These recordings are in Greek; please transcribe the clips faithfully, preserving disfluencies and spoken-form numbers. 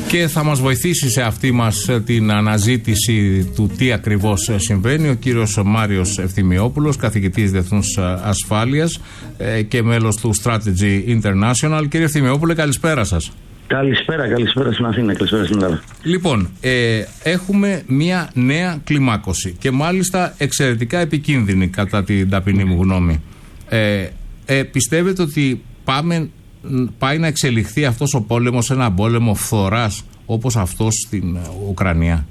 Και θα μας βοηθήσει σε αυτή μας την αναζήτηση του τι ακριβώς συμβαίνει ο κύριος Μάριος Ευθυμιόπουλος, καθηγητής διεθνούς ασφάλειας και μέλος του Strategy International. Κύριε Ευθυμιόπουλε, καλησπέρα σας. Καλησπέρα, καλησπέρα στην Αθήνα, καλησπέρα στην Ελλάδα. Λοιπόν, ε, έχουμε μια νέα κλιμάκωση και μάλιστα εξαιρετικά επικίνδυνη κατά την ταπεινή μου γνώμη. Ε, ε, πιστεύετε ότι πάμε, πάει να εξελιχθεί αυτός ο πόλεμος σε ένα πόλεμο φθοράς όπως αυτός στην Ουκρανία,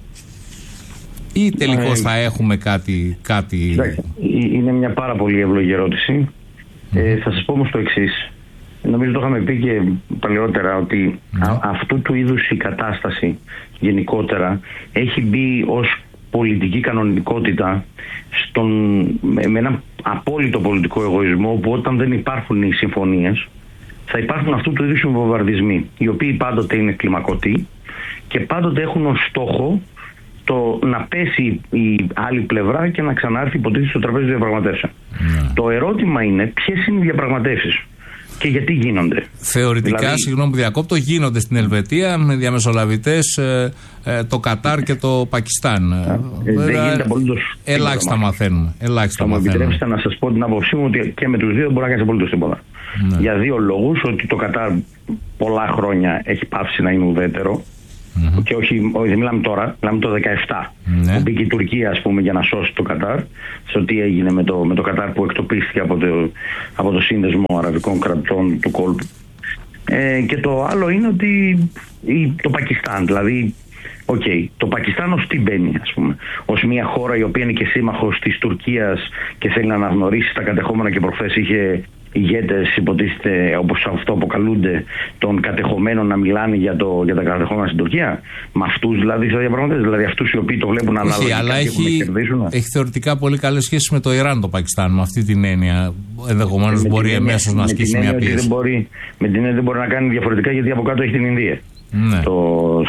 ή τελικώς ε, θα έχουμε κάτι... κάτι... Είναι μια πάρα πολύ εύλογη ερώτηση. Mm. Ε, θα σας πω όμως το εξής. Νομίζω το είχαμε πει και παλαιότερα ότι mm. α, αυτού του είδους η κατάσταση γενικότερα έχει μπει ως πολιτική κανονικότητα στον, με, με ένα απόλυτο πολιτικό εγωισμό, που όταν δεν υπάρχουν οι συμφωνίες θα υπάρχουν αυτού του είδους οι βομβαρδισμοί, οι οποίοι πάντοτε είναι κλιμακωτοί και πάντοτε έχουν ως στόχο το να πέσει η άλλη πλευρά και να ξανάρθει υποτίθεται στο τραπέζι των διαπραγματεύσεων. Mm. Το ερώτημα είναι ποιες είναι οι διαπραγματεύσεις και γιατί γίνονται. Θεωρητικά, δηλαδή, συγγνώμη που διακόπτω, γίνονται στην Ελβετία με διαμεσολαβητές ε, ε, το Κατάρ και το Πακιστάν. Ε, δεν γίνεται απολύτως. Ελάχιστα μαθαίνουμε. Ελάχιστα θα μαθαίνουμε. μου επιτρέψετε να σας πω την άποψή μου ότι και με τους δύο δεν μπορεί να κάνει απολύτως τίποτα. Ναι. Για δύο λόγους. Ότι το Κατάρ πολλά χρόνια έχει πάψει να είναι ουδέτερο. Mm-hmm. Και όχι, όχι, δεν μιλάμε τώρα, μιλάμε το δεκαεπτά. Mm-hmm. Που μπήκε η Τουρκία, ας πούμε, για να σώσει το Κατάρ. Στο τι έγινε με το, με το Κατάρ που εκτοπίστηκε από το, από το Σύνδεσμο Αραβικών Κρατών του Κόλπου. Ε, και το άλλο είναι ότι η, το Πακιστάν, δηλαδή, okay, το Πακιστάν ως τι μπαίνει, ας πούμε, ως μια χώρα η οποία είναι και σύμμαχος της Τουρκίας και θέλει να αναγνωρίσει τα κατεχόμενα, και προχθές είχε ηγέτες, υποτίθεται, όπως αυτό αποκαλούνται, των κατεχομένων να μιλάνε για, το, για τα κατεχόμενα στην Τουρκία. Με αυτούς δηλαδή θα διαπραγματεύονται, δηλαδή αυτούς οι οποίοι το βλέπουν ανάλογα. Αλλά έχει, έχει θεωρητικά πολύ καλές σχέσεις με το Ιράν το Πακιστάν, με αυτή την έννοια. Ενδεχομένως μπορεί εμέσως να ασκήσει μια πίεση. Δεν μπορεί, με την έννοια δεν μπορεί να κάνει διαφορετικά, γιατί από κάτω έχει την Ινδία. Ναι. Το...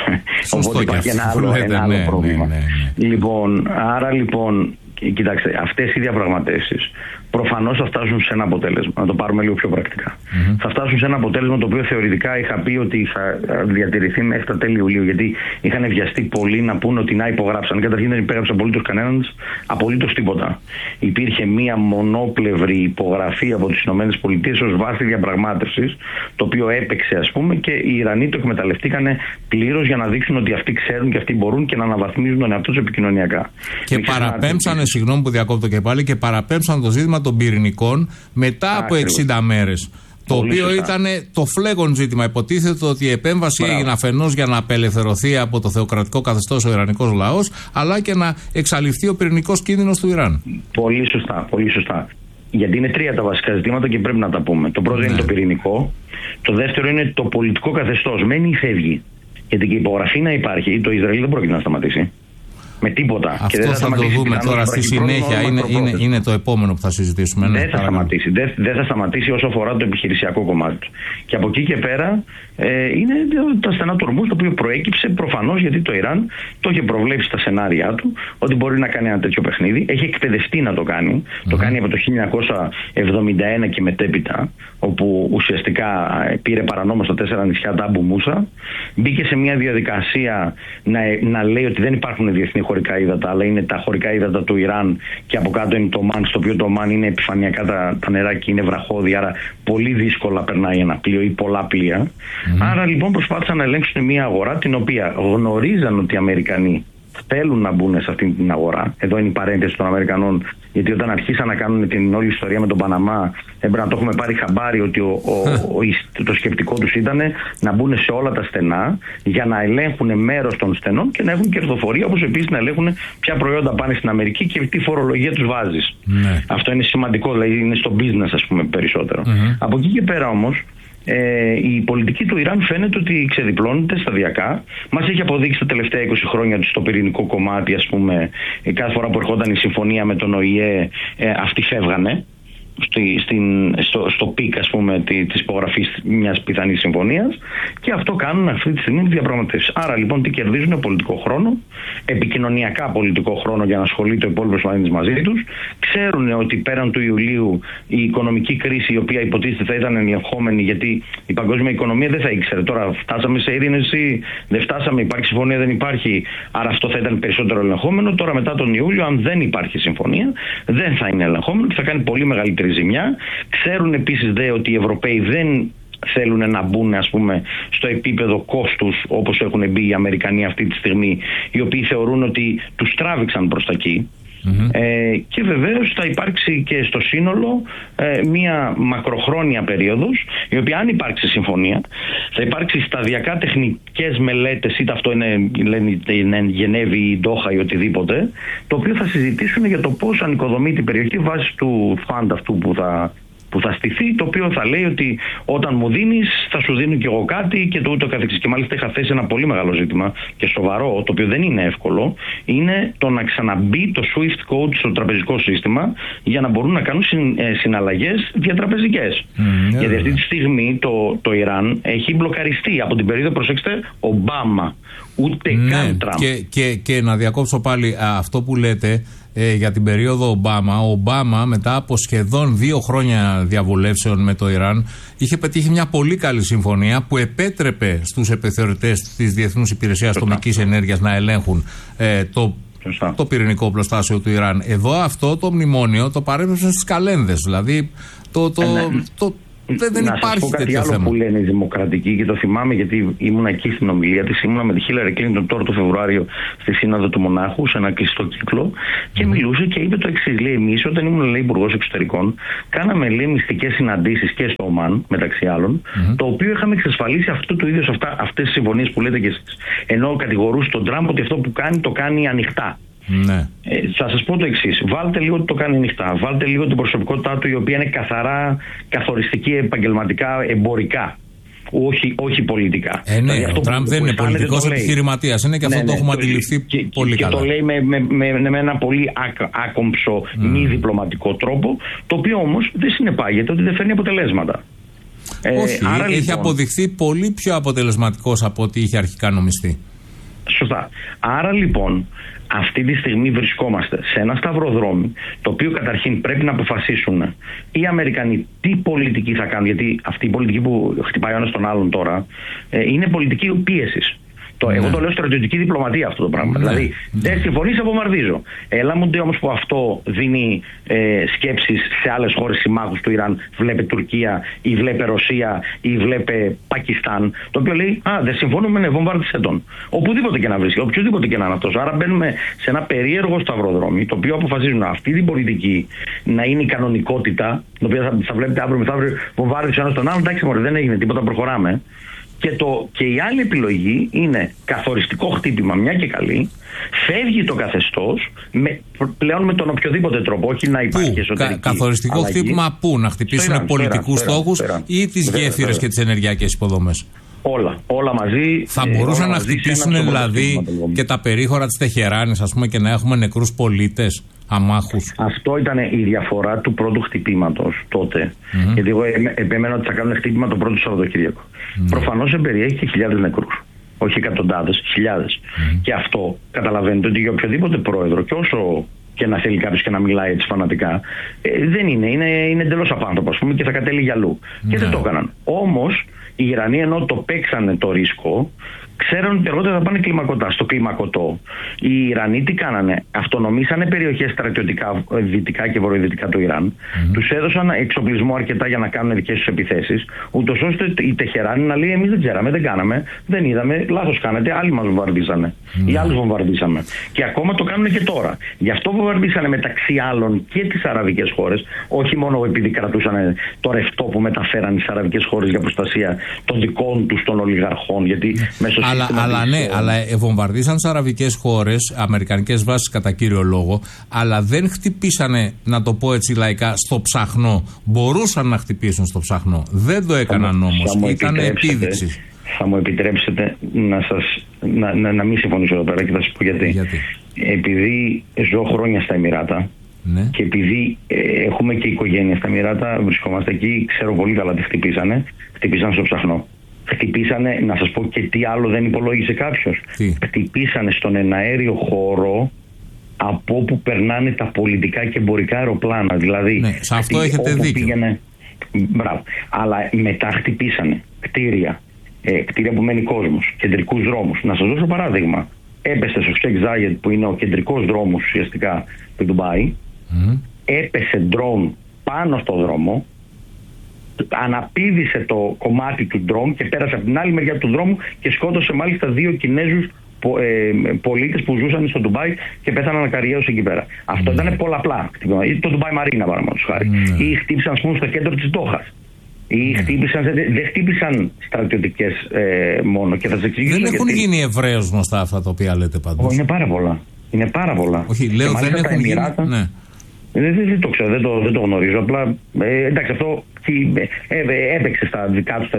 Οπότε υπάρχει ένα άλλο, λέτε, ένα άλλο ναι, πρόβλημα. Ναι, ναι, ναι. Λοιπόν, άρα λοιπόν, κοιτάξτε, αυτές οι διαπραγματεύσεις προφανώς θα φτάσουν σε ένα αποτέλεσμα. Να το πάρουμε λίγο πιο πρακτικά. Mm-hmm. Θα φτάσουν σε ένα αποτέλεσμα το οποίο θεωρητικά είχα πει ότι θα διατηρηθεί μέχρι τα τέλη Ιουλίου. Γιατί είχαν βιαστεί πολλοί να πούνε ότι να υπογράψαν. Καταρχήν δεν υπέγραψε απολύτως κανένας, απολύτως τίποτα. Υπήρχε μία μονόπλευρη υπογραφή από τις ΗΠΑ ως βάση διαπραγμάτευσης, το οποίο έπαιξε, ας πούμε, και οι Ιρανοί το εκμεταλλευτήκαν πλήρως για να δείξουν ότι αυτοί ξέρουν και αυτοί μπορούν και να αναβαθμίζουν τον εαυτό τους επικοινωνιακά. Και παραπέμψανε, συγγνώμη που διακόπτω και πάλι, και παραπέμψαν το ζήτημα των πυρηνικών μετά από εξήντα μέρες. Το Πολύ οποίο σωστά. Ήταν το φλέγον ζήτημα. Υποτίθεται ότι η επέμβαση Μπράβο. έγινε αφενός για να απελευθερωθεί από το θεοκρατικό καθεστώς ο ιρανικός λαός, αλλά και να εξαλειφθεί ο πυρηνικός κίνδυνος του Ιράν. Πολύ σωστά, πολύ σωστά. Γιατί είναι τρία τα βασικά ζητήματα και πρέπει να τα πούμε. Το πρώτο ναι. είναι το πυρηνικό. Το δεύτερο είναι το πολιτικό καθεστώς. Μένει ή φεύγει. Γιατί και η υπογραφή να υπάρχει, το Ισραήλ δεν πρόκειται να σταματήσει. Με τίποτα. Αυτό και δεν θα, θα το δούμε τώρα στη συνέχεια. Είναι, είναι, είναι το επόμενο που θα συζητήσουμε. Δεν ναι, θα παρακαλώ. σταματήσει. Δεν, δεν θα σταματήσει όσο αφορά το επιχειρησιακό κομμάτι του. Και από εκεί και πέρα ε, είναι τα στενά του ορμού, το οποίο προέκυψε προφανώς γιατί το Ιράν το είχε προβλέψει στα σενάρια του ότι μπορεί να κάνει ένα τέτοιο παιχνίδι. Έχει εκπαιδευτεί να το κάνει. Mm-hmm. Το κάνει από το χίλια εννιακόσια εβδομήντα ένα και μετέπειτα, όπου ουσιαστικά πήρε παρανόμως τα τέσσερα νησιά τα Αμπου Μούσα. Μπήκε σε μια διαδικασία να, να λέει ότι δεν υπάρχουν διεθνή χωρικά ύδατα, αλλά είναι τα χωρικά ύδατα του Ιράν και από κάτω είναι το Ομάν, στο οποίο το Ομάν είναι επιφανειακά τα, τα νερά και είναι βραχώδη, άρα πολύ δύσκολα περνάει ένα πλοίο ή πολλά πλοία. Mm. Άρα λοιπόν προσπάθησαν να ελέγξουν μια αγορά την οποία γνωρίζαν ότι οι Αμερικανοί θέλουν να μπουν σε αυτή την αγορά. Εδώ είναι η παρένθεση των Αμερικανών, γιατί όταν αρχίσαν να κάνουν την όλη ιστορία με τον Παναμά, έπρεπε να το έχουμε πάρει χαμπάρι ότι ο, ο, ο, το σκεπτικό τους ήταν να μπουν σε όλα τα στενά για να ελέγχουν μέρος των στενών και να έχουν κερδοφορία, όπως επίσης να ελέγχουν ποια προϊόντα πάνε στην Αμερική και τι φορολογία τους βάζεις. Ναι. Αυτό είναι σημαντικό, δηλαδή είναι στο business, ας πούμε, περισσότερο. Mm-hmm. Από εκεί και πέρα όμως, Ε, η πολιτική του Ιράν φαίνεται ότι ξεδιπλώνεται σταδιακά. Μας έχει αποδείξει τα τελευταία είκοσι χρόνια ότι στο πυρηνικό κομμάτι, ας πούμε, κάθε φορά που ερχόταν η συμφωνία με τον Ο Η Ε, ε αυτοί φεύγανε. στη, στην, στο, στο πικ, ας πούμε, της υπογραφής μιας πιθανής συμφωνίας, και αυτό κάνουν αυτή τη στιγμή τις διαπραγματεύσεις. Άρα λοιπόν τι κερδίζουν? Πολιτικό χρόνο, επικοινωνιακά πολιτικό χρόνο για να ασχολείται ο υπόλοιπος πλανήτης μαζί τους. Ξέρουν ότι πέραν του Ιουλίου η οικονομική κρίση, η οποία υποτίθεται θα ήταν ελεγχόμενη, γιατί η παγκόσμια οικονομία δεν θα ήξερε. Τώρα φτάσαμε σε ειρήνευση, δεν φτάσαμε, υπάρχει συμφωνία, δεν υπάρχει. Άρα αυτό θα ήταν περισσότερο ελεγχόμενο. Τώρα μετά τον Ιούλιο, αν δεν υπάρχει συμφωνία, δεν θα είναι ελεγχόμενο και θα κάνει πολύ μεγαλύτερη ζημιά. Ξέρουν επίσης δε ότι οι Ευρωπαίοι δεν θέλουν να μπουν, ας πούμε, στο επίπεδο κόστους όπως έχουν μπει οι Αμερικανοί αυτή τη στιγμή, οι οποίοι θεωρούν ότι τους τράβηξαν προς τα εκεί. Mm-hmm. Ε, και βεβαίως θα υπάρξει και στο σύνολο ε, μια μακροχρόνια περίοδος, η οποία, αν υπάρξει συμφωνία, θα υπάρξει σταδιακά τεχνικές μελέτες, είτε αυτό είναι, λένε, είναι Γενέβη ή Ντόχα ή οτιδήποτε, το οποίο θα συζητήσουν για το πώς ανοικοδομεί την περιοχή βάσει του φαντ αυτού που θα που θα στηθεί, το οποίο θα λέει ότι όταν μου δίνεις θα σου δίνω κι εγώ κάτι και το ούτω καθεξής. Και μάλιστα είχα θέσει ένα πολύ μεγάλο ζήτημα και σοβαρό, το οποίο δεν είναι εύκολο, είναι το να ξαναμπεί το swift code στο τραπεζικό σύστημα για να μπορούν να κάνουν συν, ε, συναλλαγές διατραπεζικές. Mm, yeah, Γιατί αυτή τη στιγμή το, το Ιράν έχει μπλοκαριστεί από την περίοδο, προσέξτε, Ομπάμα. Ούτε ναι, καν Τραμπ. Και, και, και να διακόψω πάλι α, αυτό που λέτε ε, για την περίοδο Ομπάμα. Ο Ομπάμα, μετά από σχεδόν δύο χρόνια διαβουλεύσεων με το Ιράν, είχε πετύχει μια πολύ καλή συμφωνία που επέτρεπε στους επιθεωρητές της Διεθνούς Υπηρεσίας Ατομικής Ενέργειας να ελέγχουν ε, το, το πυρηνικό οπλοστάσιο του Ιράν. Εδώ αυτό το μνημόνιο το παρέπεψαν στις καλένδες. Δηλαδή το, το, ε, ναι. το Δεν, δεν να υπάρχει σας πω κάτι άλλο θέμα που λένε οι δημοκρατικοί, και το θυμάμαι γιατί ήμουν εκεί στην ομιλία της. Ήμουνα με τη Χίλαρη Κλίντον τώρα το Φεβρουάριο στη Σύνοδο του Μονάχου, σε ένα κλειστό κύκλο, και mm. μιλούσε και είπε το εξής. Λέει, εμείς όταν ήμουν, λέει, υπουργός εξωτερικών, κάναμε, λέει, μυστικές συναντήσεις και στο Ομάν, μεταξύ άλλων, mm. το οποίο είχαμε εξασφαλίσει αυτό το ίδιο, αυτές τις συμφωνίες που λέτε και εσείς. Ενώ κατηγορούσε τον Τραμπ ότι αυτό που κάνει το κάνει ανοιχτά. Ναι. Ε, θα σας πω το εξής. Βάλτε λίγο ότι το κάνει ανοιχτά. Βάλτε λίγο την προσωπικότητά του, η οποία είναι καθαρά καθοριστική, επαγγελματικά, εμπορικά. Όχι, όχι πολιτικά. Ε, ναι, δηλαδή, ο Τραμπ δεν είναι πολιτικός επιχειρηματίας. Είναι και αυτό, ναι, το έχουμε το, αντιληφθεί και, πολύ και, καλά. Και το λέει με, με, με, με ένα πολύ άκ, άκομψο, mm. μη διπλωματικό τρόπο, το οποίο όμως δεν συνεπάγεται ότι δεν φέρνει αποτελέσματα. Όχι, ε, άρα, έχει λοιπόν αποδειχθεί πολύ πιο αποτελεσματικός από ό,τι είχε αρχικά νομιστεί. Σωστά. Άρα λοιπόν, αυτή τη στιγμή βρισκόμαστε σε ένα σταυροδρόμι, το οποίο καταρχήν πρέπει να αποφασίσουν οι Αμερικανοί τι πολιτική θα κάνουν, γιατί αυτή η πολιτική που χτυπάει ο ένας τον άλλον τώρα ε, είναι πολιτική πίεσης. Το, ναι. Εγώ το λέω στρατιωτική διπλωματία αυτό το πράγμα. Ναι. Δηλαδή, δεν ναι. συμφωνεί, σε βομβαρδίζω. Έλα μου ντε όμως που αυτό δίνει ε, σκέψεις σε άλλες χώρες συμμάχους του Ιράν. Βλέπε Τουρκία ή βλέπε Ρωσία ή βλέπε Πακιστάν. Το οποίο λέει, α, δεν συμφωνούμε, ναι, βομβάρδισε τον. Οπουδήποτε και να βρίσκει, οποιοδήποτε και να είναι αυτός. Άρα μπαίνουμε σε ένα περίεργο σταυροδρόμι, το οποίο αποφασίζουν αυτή την πολιτική να είναι η κανονικότητα, το οποίο θα, θα βλέπετε αύριο μεθαύριο βομβάρδισε ο ένας τον άλλον. Εντάξει, μωρέ, δεν έγινε τίποτα, προχωράμε. Και, το, και η άλλη επιλογή είναι καθοριστικό χτύπημα, μια και καλή, φεύγει το καθεστώς με, πλέον με τον οποιοδήποτε τρόπο, όχι να υπάρχει πού, εσωτερική κα, καθοριστικό αλλαγή. Χτύπημα πού, να χτυπήσουν πολιτικούς στόχους ή τις γέφυρες και τις ενεργειακές υποδομές? Όλα, όλα μαζί. Θα μπορούσαν ε, να χτυπήσουν δηλαδή και τα περίχωρα της Τεχεράνης, ας πούμε, και να έχουμε νεκρούς πολίτες, αμάχους? Αυτό ήταν η διαφορά του πρώτου χτυπήματος τότε. Mm-hmm. Γιατί εγώ επέμενα ότι θα κάνουν χτύπημα το πρώτο Σαββατοκύριακο. Mm-hmm. Προφανώς εμπεριέχει και χιλιάδες νεκρούς. Όχι εκατοντάδες, χιλιάδες. Mm-hmm. Και αυτό καταλαβαίνετε ότι για οποιοδήποτε πρόεδρο, και όσο και να θέλει κάποιος και να μιλάει έτσι φανατικά, ε, δεν είναι. Είναι, είναι εντελώς απάνθρωπο, ας πούμε, και θα κατέληγε αλλού. Mm-hmm. Και δεν το έκαναν. Όμως οι Ιρανοί, ενώ το παίξανε το ρίσκο, ξέρουν ότι αργότερα θα πάνε κλιμακωτά, στο κλιμακωτό. Οι Ιρανοί τι κάνανε? Αυτονομήσανε περιοχές στρατιωτικά δυτικά και βορειοδυτικά του Ιράν. Mm-hmm. Τους έδωσαν εξοπλισμό αρκετά για να κάνουν δικές τους επιθέσεις, ούτως ώστε η Τεχεράνη να λέει: εμείς δεν ξέραμε, δεν κάναμε, δεν είδαμε, λάθος κάνετε, άλλοι μας βομβαρδίσανε. Mm-hmm. Οι άλλους βομβαρδίσαμε. Και ακόμα το κάνουν και τώρα. Γι' αυτό βομβαρδίσανε μεταξύ άλλων και τις αραβικές χώρες, όχι μόνο επειδή κρατούσαν το ρευτό που μεταφέραν τις αραβικές χώρες για προστασία των δικών τους των ολιγαρχών. Γιατί μέσω Αλλά, αλλά ναι, αλλά βομβαρδίσαν τις αραβικές χώρες, αμερικανικές βάσεις κατά κύριο λόγο, αλλά δεν χτυπήσανε, να το πω έτσι λαϊκά, στο ψαχνό. Μπορούσαν να χτυπήσουν στο ψαχνό. Δεν το έκαναν όμως. Ήταν επίδειξη. Θα μου επιτρέψετε να, σας, να, να, να μην συμφωνήσω εδώ πέρα και θα σας πω γιατί. γιατί. Επειδή ζω χρόνια στα Εμιράτα Ναι. Και επειδή ε, έχουμε και οικογένεια στα Εμιράτα, βρισκόμαστε εκεί, ξέρω πολύ καλά τι χτυπήσανε. Χτυπήσανε στο ψαχνό. Χτυπήσανε, να σας πω και τι άλλο δεν υπολόγισε κάποιος. Τι? Χτυπήσανε στον εναέριο χώρο από όπου περνάνε τα πολιτικά και εμπορικά αεροπλάνα. Δηλαδή, ναι, σε αυτό έχετε δίκιο. Πήγαινε, μπράβο. Αλλά μετά χτυπήσανε κτίρια, ε, κτίρια που μένει κόσμος, κεντρικούς δρόμους. Να σας δώσω παράδειγμα. Έπεσε στο Sheikh Zayed, που είναι ο κεντρικός δρόμος ουσιαστικά του Ντουμπάι. Mm. Έπεσε ντρόουν πάνω στο δρόμο, αναπήδησε το κομμάτι του ντρόουν και πέρασε από την άλλη μεριά του δρόμου και σκότωσε μάλιστα δύο Κινέζους πο, ε, πολίτες που ζούσαν στο Ντουμπάι και πέθαναν ακαριαίως εκεί πέρα. Mm. Αυτό ήταν πολλαπλά. Το Ντουμπάι Μαρίνα, παραδείγματος χάρη. Mm. Ή χτύπησαν, ας πούμε, στο κέντρο της Ντόχας. Ή χτύπησαν, δεν χτύπησαν στρατιωτικές ε, μόνο. Και θα σας εξηγήσω. Δεν έχουν γιατί... γίνει ευρέως γνωστά αυτά τα οποία λέτε πάντως. Είναι πάρα πολλά. Είναι πάρα πολλά. Όχι, λέω δεν έχουν γίνει. Ναι. Δεν, δεν, δεν το ξέρω, δεν το, δεν το γνωρίζω. Απλά ε, εντάξει, αυτό ε, έπαιξε στα δικά του τα,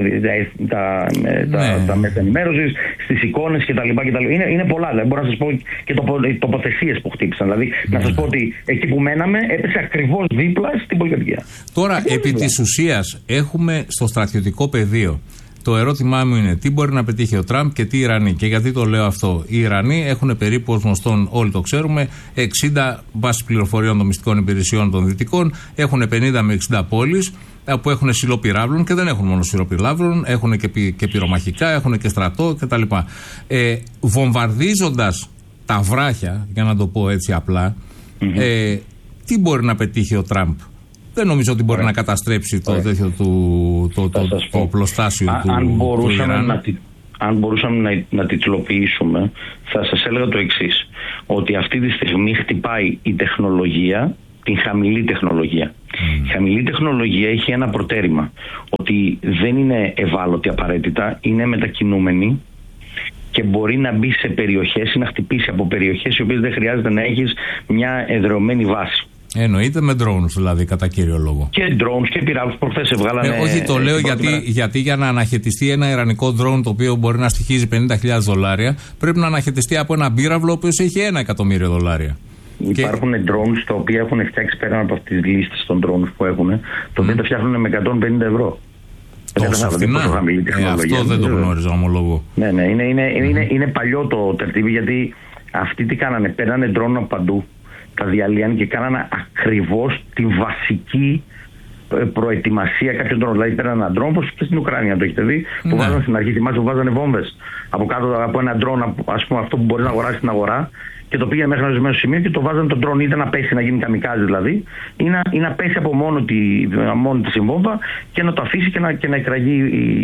τα, ναι. τα, τα μέσα ενημέρωσης, στις εικόνες κτλ. Είναι, είναι πολλά. Δηλαδή, μπορώ να σας πω και το, οι τοποθεσίες που χτύπησαν. Δηλαδή, ναι. να σας πω ότι εκεί που μέναμε έπεσε ακριβώς δίπλα στην πολυκατοικία. Τώρα, επί της ουσίας, έχουμε στο στρατιωτικό πεδίο. Το ερώτημά μου είναι τι μπορεί να πετύχει ο Τραμπ και τι οι Ιρανοί. Και γιατί το λέω αυτό. Οι Ιρανοί έχουν περίπου, ως γνωστόν, όλοι το ξέρουμε, εξήντα βάσεις πληροφοριών των μυστικών υπηρεσιών των Δυτικών, έχουν πενήντα με εξήντα πόλεις που έχουν σιλοπυράβλων και δεν έχουν μόνο σιλοπυράβλων, έχουν και, πυ, και πυρομαχικά, έχουν και στρατό κτλ. Ε, βομβαρδίζοντας τα βράχια, για να το πω έτσι απλά, mm-hmm. ε, τι μπορεί να πετύχει ο Τραμπ. Δεν νομίζω ότι μπορεί Ωραία. να καταστρέψει το τέτοιο του το, το, το, το οπλοστάσιο του, αν μπορούσαμε, του να, αν μπορούσαμε να, να τιτλοποιήσουμε, θα σας έλεγα το εξής. Ότι αυτή τη στιγμή χτυπάει η τεχνολογία, την χαμηλή τεχνολογία. Mm. Η χαμηλή τεχνολογία έχει ένα προτέρημα. Ότι δεν είναι ευάλωτη απαραίτητα, είναι μετακινούμενη και μπορεί να μπει σε περιοχές ή να χτυπήσει από περιοχές οι οποίες δεν χρειάζεται να έχεις μια εδρεωμένη βάση. Εννοείται με drones δηλαδή, κατά κύριο λόγο. Και drones και πυράβλους προχθές έβγαλανε. Ε, όχι, το λέω γιατί, γιατί για να αναχαιτιστεί ένα ιρανικό drone το οποίο μπορεί να στοιχίζει πενήντα χιλιάδες δολάρια, πρέπει να αναχαιτιστεί από ένα πύραυλο ο οποίος έχει ένα εκατομμύριο δολάρια. Υπάρχουν και... drones τα οποία έχουν φτιάξει πέραν από αυτές τις λίστες των drones που έχουν, το οποίο mm. τα φτιάχνουν με εκατόν πενήντα ευρώ. Τόσο φθηνά. Ε, αυτό δεν το γνώριζα, ομολόγω. Ναι, ναι, είναι, είναι, mm. είναι, είναι παλιό το τερτίβι, γιατί αυτοί τι κάνανε, παίρνανε drone από παντού. Τα διαλύανε και κάνανε ακριβώς τη βασική προετοιμασία κάποιων ντρόουν. Δηλαδή πέραν έναν ντρόουν, όπως και στην Ουκρανία το έχετε δει, που ναι. βάζανε στην αρχή, θυμάστε που βάζανε βόμβες από κάτω από ένα ντρόουν, ας πούμε αυτό που μπορεί να αγοράσει στην αγορά, και το πήγαινε μέχρι ένα ορισμένο σημείο και το βάζανε τον ντρόουν είτε να πέσει, να γίνει καμικάζι δηλαδή, ή να, ή να πέσει από μόνο τη, μόνη της η βόμβα και να το αφήσει και να, και να εκραγεί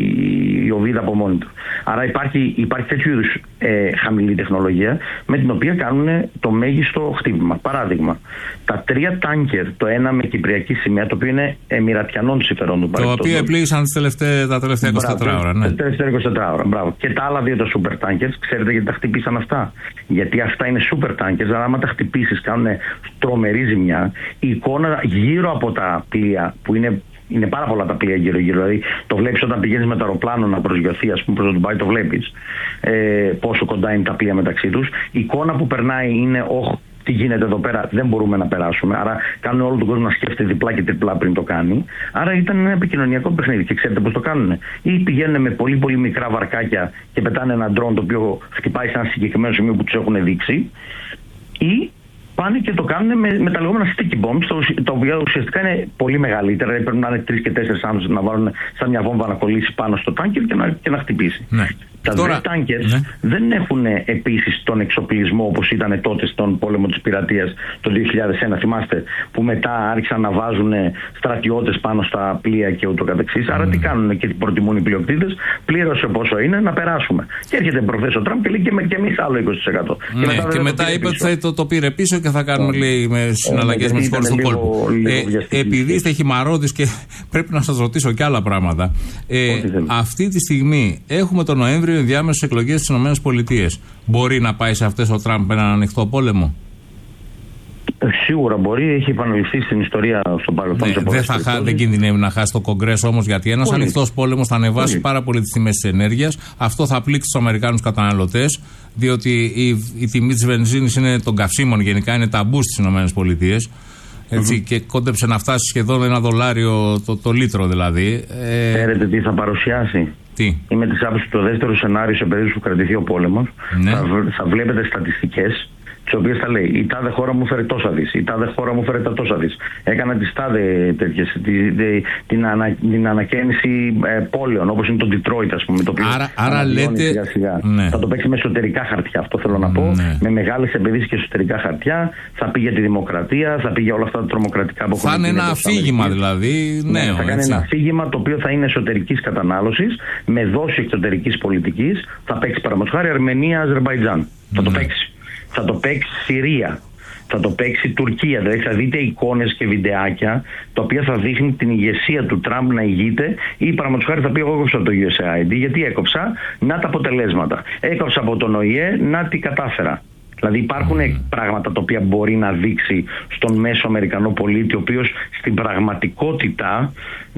η, η οβίδα από μόνη του. Άρα υπάρχει, υπάρχει τέτοιου είδους ε, χαμηλή τεχνολογία με την οποία κάνουν το μέγιστο χτύπημα. Παράδειγμα, τα τρία τάνκερ, το ένα με κυπριακή σημαία, το οποίο είναι εμιρατιανών συμφερόντων. Το οποίο επλήγησαν τα τελευταία είκοσι τέσσερα ώρα. Ναι. Τα τελευταία είκοσι τέσσερα ώρα. Μπράβο. Και τα άλλα δύο τα super tankers, ξέρετε γιατί τα χτυπήσαν αυτά. Γιατί αυτά είναι super tankers, αλλά άμα τα χτυπήσεις κάνουν τρομερή ζημιά. Η εικόνα γύρω από τα πλοία, που είναι, είναι πάρα πολλά τα πλοία γύρω-γύρω, δηλαδή το βλέπεις όταν πηγαίνεις με το αεροπλάνο να προσγειωθεί, ας πούμε, προς το Ντουμπάι, το βλέπεις ε, πόσο κοντά είναι τα πλοία μεταξύ τους. Η εικόνα που περνάει είναι, όχ, τι γίνεται εδώ πέρα, δεν μπορούμε να περάσουμε. Άρα κάνουν όλο τον κόσμο να σκέφτεται διπλά και τριπλά πριν το κάνει. Άρα ήταν ένα επικοινωνιακό παιχνίδι. Και ξέρετε πώς το κάνουν. Ή πηγαίνουν με πολύ πολύ μικρά βαρκάκια και πετάνε ένα ντρόν το οποίο χτυπάει σε ένα συγκεκριμένο σημείο που τους έχουν δείξει. Ή πάνε και το κάνουν με, με τα λεγόμενα sticky bombs, το, τα οποία ουσιαστικά είναι πολύ μεγαλύτερα. Πρέπει να είναι τρεις και τέσσερις άνθρωποι να βάλουν σαν μια βόμβα να κολλήσει πάνω στο τάνκερ και να, και να χτυπήσει. Ναι. Τα δύο tankers ναι. δεν έχουν επίσης τον εξοπλισμό όπως ήταν τότε στον πόλεμο της πειρατείας το δύο χιλιάδες ένα. Θυμάστε που μετά άρχισαν να βάζουν στρατιώτες πάνω στα πλοία και ούτω καθεξής. Mm. Άρα τι κάνουν και προτιμούν οι πλειοκτήτες, πλήρωσε πόσο είναι να περάσουμε. Και έρχεται προφές ο Τραμπ και λέει και, με, και εμείς άλλο είκοσι τοις εκατό. Ναι, και μετά, και μετά είπε ότι θα το, το πήρε πίσω και θα κάνουμε yeah. λέει, με συναλλαγές yeah, με τις χώρες του κόλπου. Ε, επειδή είστε χυμαρώτης και πρέπει να σας ρωτήσω και άλλα πράγματα. Ε, αυτή τη στιγμή έχουμε τον Νοέμβριο ενδιάμεσες εκλογές στις ΗΠΑ. Μπορεί να πάει σε αυτές ο Τραμπ έναν ανοιχτό πόλεμο? Σίγουρα μπορεί, έχει επαναληφθεί στην ιστορία στο παρελθόν. Ναι, δεν, θα χα, δεν κινδυνεύει να χάσει το Κογκρέσο όμως, γιατί ένας ανοιχτός πόλεμος θα ανεβάσει πολύ. πάρα πολύ τις τιμές της ενέργειας. Αυτό θα πλήξει τους Αμερικάνους καταναλωτές, διότι η, η τιμή της βενζίνης είναι των καυσίμων γενικά, είναι ταμπού στις ΗΠΑ. Έτσι, mm-hmm. και κόντεψε να φτάσει σχεδόν ένα δολάριο το, το λίτρο δηλαδή. Ε... Ξέρετε τι θα παρουσιάσει. Τι? Είμαι της άποψης το δεύτερο σενάριο σε περίπτωση που κρατηθεί ο πόλεμος. Ναι. Θα, θα βλέπετε στατιστικές, τις οποίες θα λέει: η τάδε χώρα μου φέρει τόσα δις, η τάδε χώρα μου φέρει τα τόσα δις. Έκανα τις τάδε τέτοιες, τη, τη, την, ανα, την ανακαίνιση ε, πόλεων, όπως είναι το Detroit, ας πούμε. Το οποίο άρα άρα λέτε. Σιγά σιγά. Ναι. Θα το παίξει με εσωτερικά χαρτιά, αυτό θέλω να πω. Ναι. Με μεγάλες επενδύσεις και εσωτερικά χαρτιά. Θα πει για τη δημοκρατία, θα πει για όλα αυτά τα τρομοκρατικά που έχουν. Θα είναι ένα αφήγημα δηλαδή. Ναι, νέο, θα κάνει έτσι. ένα αφήγημα το οποίο θα είναι εσωτερικής κατανάλωσης, με δόση εξωτερικής πολιτικής. Θα παίξει παραδείγματος χάρη Αρμενία-Αζερμπαϊτζάν. Ναι. Θα το παίξει. Θα το παίξει Συρία, θα το παίξει Τουρκία. Δηλαδή θα δείτε εικόνες και βιντεάκια τα οποία θα δείχνουν την ηγεσία του Τραμπ να ηγείται, ή παραδείγματος χάρη θα πει: εγώ έκοψα το γιου ες έι άι ντι. Γιατί έκοψα? Να τα αποτελέσματα. Έκοψα από τον Ο Η Ε, να τι κατάφερα. Δηλαδή υπάρχουν mm. πράγματα τα οποία μπορεί να δείξει στον μέσο Αμερικανό πολίτη, ο οποίος στην πραγματικότητα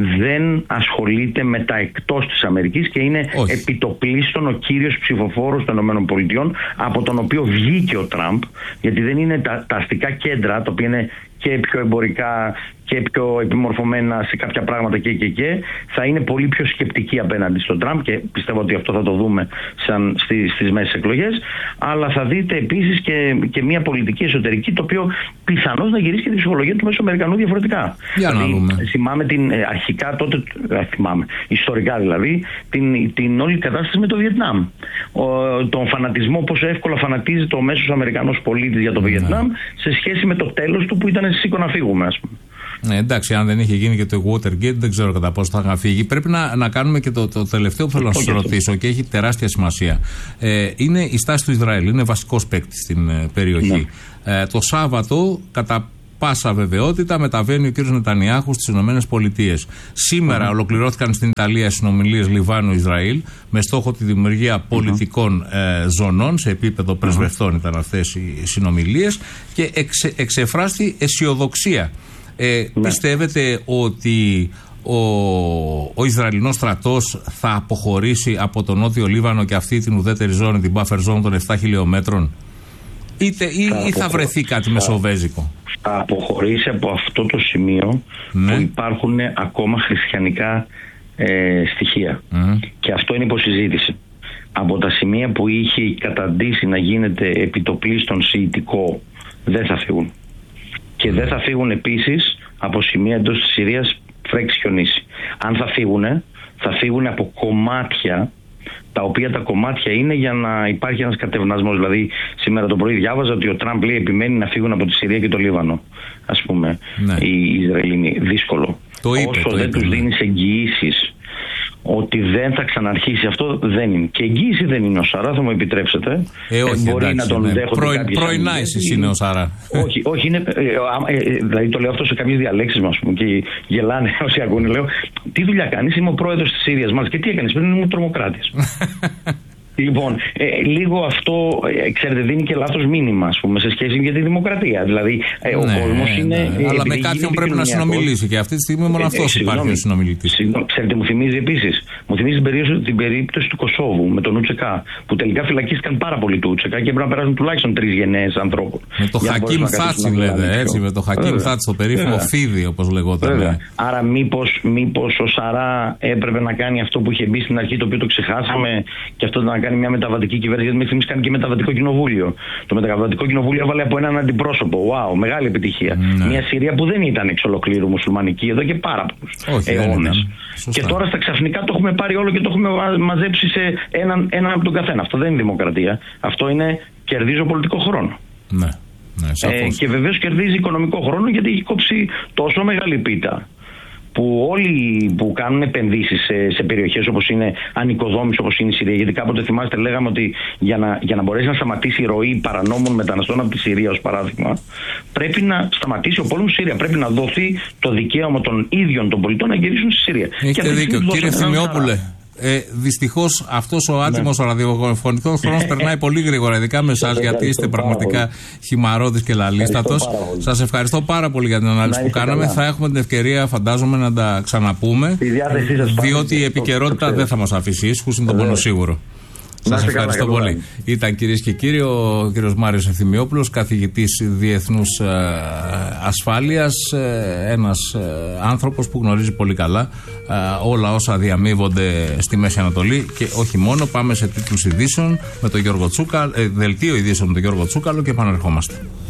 δεν ασχολείται με τα εκτός της Αμερικής και είναι Όχι. επιτοπλίστων ο κύριος ψηφοφόρος των ΗΠΑ, από τον οποίο βγήκε ο Τραμπ, γιατί δεν είναι τα, τα αστικά κέντρα, τα οποία είναι και πιο εμπορικά και πιο επιμορφωμένα σε κάποια πράγματα και και και, θα είναι πολύ πιο σκεπτικοί απέναντι στον Τραμπ, και πιστεύω ότι αυτό θα το δούμε σαν στις, στις μέσες εκλογές. Αλλά θα δείτε επίσης και, και μια πολιτική εσωτερική, το οποίο πιθανώς να γυρίσει και τη ψυχολογία του μέσου Αμερικανού διαφορετικά. Για να δούμε. Δηλαδή, θυμάμαι την, ε, αρχικά τότε, ε, θυμάμαι, ιστορικά δηλαδή, την, την όλη κατάσταση με το Βιετνάμ. Ο, τον φανατισμό, πόσο εύκολα φανατίζει το μέσος Αμερικανός πολίτης για το Βιετνάμ, σε σχέση με το τέλος του που ήταν σήκω να φύγουμε, ας πούμε. Ναι, εντάξει, αν δεν είχε γίνει και το Watergate, δεν ξέρω κατά πόσο θα είχαν φύγει. Πρέπει να, να κάνουμε και το, το τελευταίο που θέλω να σα ρωτήσω, και έχει τεράστια σημασία. Ε, είναι η στάση του Ισραήλ. Είναι βασικός παίκτης στην ε, περιοχή. Ναι. Ε, το Σάββατο, κατά πάσα βεβαιότητα, μεταβαίνει ο κ. Νετανιάχου στις Ηνωμένες Πολιτείες. Σήμερα mm-hmm. ολοκληρώθηκαν στην Ιταλία συνομιλίες Λιβάνου-Ισραήλ με στόχο τη δημιουργία πολιτικών mm-hmm. ε, ζωνών. Σε επίπεδο πρεσβευτών ήταν αυτές οι συνομιλίες και εξε, εξεφράστη αισιοδοξία. Ε, ναι. Πιστεύετε ότι ο, ο Ισραηλινός στρατός θα αποχωρήσει από τον Νότιο Λίβανο και αυτή την ουδέτερη ζώνη, την buffer zone των επτά χιλιομέτρων, είτε, ή, θα ή θα βρεθεί κάτι θα, μεσοβέζικο? Θα αποχωρήσει από αυτό το σημείο, ναι, που υπάρχουν ακόμα χριστιανικά ε, στοιχεία. Mm. Και αυτό είναι υποσυζήτηση. Από τα σημεία που είχε καταντήσει να γίνεται επιτοπλίστων σιητικό, δεν θα φύγουν. Και δεν θα φύγουν επίσης από σημεία εντός της Συρίας φρέξει χιονίσει. Αν θα φύγουν, θα φύγουν από κομμάτια, τα οποία τα κομμάτια είναι για να υπάρχει ένας κατευνασμός. Δηλαδή, σήμερα το πρωί διάβαζα ότι ο Τραμπ λέει επιμένει να φύγουν από τη Συρία και το Λίβανο, ας πούμε, ναι, οι Ισραηλινοί. Δύσκολο. Το είπε, Όσο το δεν είπε, τους ναι. δίνεις εγγυήσεις ότι δεν θα ξαναρχίσει αυτό, δεν είναι. Και εγγύηση δεν είναι ο Σαρά, θα μου επιτρέψετε. Ε, όχι, ε, μπορεί εντάξει, να τον ναι. δέχονται Πρώην, κάποιες πρώην αμυνές. Άισις είναι ο Σαρά. Όχι, όχι είναι, ε, ε, ε, δηλαδή το λέω αυτό σε κάποιες διαλέξεις μας, πούμε, και γελάνε όσοι ακούνε. Λέω, τι δουλειά κάνεις? Είμαι ο πρόεδρος της Συρίας μας. Και τι έκανες? Πριν ήμουν τρομοκράτης. Λοιπόν, ε, λίγο αυτό, ε, ξέρετε, δίνει και λάθος μήνυμα, ας πούμε, σε σχέση με τη δημοκρατία. Δηλαδή, ε, ο ναι, κόσμος είναι. Ναι. Ε, αλλά με κάποιον πρέπει να συνομιλήσει, και αυτή τη στιγμή μόνο ε, αυτός ε, υπάρχει ο συνομιλητής. Ξέρετε, μου θυμίζει επίσης, μου θυμίζει την περίπτωση, την περίπτωση του Κωσόβου με τον Ούτσεκά, που τελικά φυλακίστηκαν πάρα πολύ του Ούτσεκά και έπρεπε να περάσουν τουλάχιστον τρεις γενναίες ανθρώπων. Με το Χακίμ Θάτσι, λέτε, έτσι, με το Χακίμ Θάτσι, το περίφημο Φίδι, όπως λεγόταν. Άρα, μήπως ο Σαρά έπρεπε να κάνει αυτό που είχε μπει στην αρχή, το οποίο το ξεχάσαμε, και αυτό να κάνει μια μεταβατική κυβέρνηση, γιατί μέχρι στιγμής κάνει και μεταβατικό κοινοβούλιο. Το μεταβατικό κοινοβούλιο έβαλε από έναν αντιπρόσωπο. Wow, μεγάλη επιτυχία. Ναι. Μια Συρία που δεν ήταν εξ ολοκλήρου μουσουλμανική εδώ και πάρα πολλούς αιώνες. Και τώρα στα ξαφνικά το έχουμε πάρει όλο και το έχουμε μαζέψει σε έναν, έναν από τον καθένα. Αυτό δεν είναι δημοκρατία. Αυτό είναι κερδίζω πολιτικό χρόνο. Ναι. Ναι, ε, και βεβαίως κερδίζει οικονομικό χρόνο, γιατί έχει κόψει τόσο μεγάλη πίτα, που όλοι που κάνουν επενδύσεις σε, σε περιοχές όπως είναι ανοικοδόμηση, όπως είναι η Συρία, γιατί κάποτε θυμάστε λέγαμε ότι για να, για να μπορέσει να σταματήσει η ροή παρανόμων μεταναστών από τη Συρία, ως παράδειγμα, πρέπει να σταματήσει ο πόλεμος στη Συρία. Πρέπει να δοθεί το δικαίωμα των ίδιων των πολιτών να γυρίσουν στη Συρία. Έχετε δίκιο, κύριε Θημιόπουλε. Ε, δυστυχώς αυτός ο άτιμος ναι. ο ραδιοφωνικός χρόνος περνάει πολύ γρήγορα, ειδικά με εσάς, γιατί είστε πραγματικά χυμαρώδης και λαλίστατος. Σας ευχαριστώ πάρα πολύ για την ανάλυση που κάναμε. Καλά. Θα έχουμε την ευκαιρία, φαντάζομαι, να τα ξαναπούμε, διότι η επικαιρότητα δεν θα μας αφήσει ίσχους, είναι το μόνο σίγουρο. Σας ευχαριστώ καλά, πολύ. Ήταν, κυρίες και κύριοι, ο κύριος Μάριος Ευθυμιόπουλος, καθηγητής διεθνούς ε, ασφάλειας, ε, ένας ε, άνθρωπος που γνωρίζει πολύ καλά ε, όλα όσα διαμείβονται στη Μέση Ανατολή και όχι μόνο. Πάμε σε τίτλους ειδήσεων με τον Γιώργο Τσούκα, ε, δελτίο ειδήσεων με τον Γιώργο Τσούκαλο και επαναρχόμαστε.